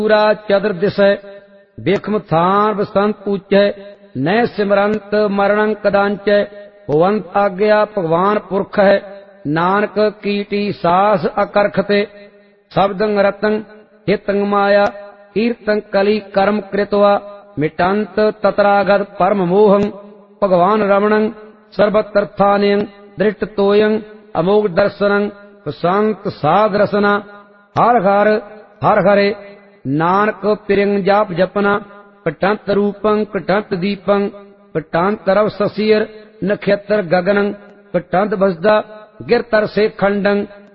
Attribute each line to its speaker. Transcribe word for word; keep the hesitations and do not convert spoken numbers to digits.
Speaker 1: पूरा चदर दिसै बेखम थान बसंत पूजै न सिमरंत मरणं कदांचै होवंत आज्ञा भगवान पुरख है नानक कीटी सास अकरखते शब्दं रतं हितं माया कीर्तं कली कर्म कृत्वा मिटंत तत्रागत परम मोहं भगवान रमणं सर्वतर्थानियं दृष्ट तोयं अमोघ दर्शनं प्रशांत साध रसना हर हर हर हरे नानक पिरंग जाप जपना कटंत रूपं कटंत दीपं कटंत रव ससीर नक्षत्र गगनं कटंत बसदा गिरतर से खंडं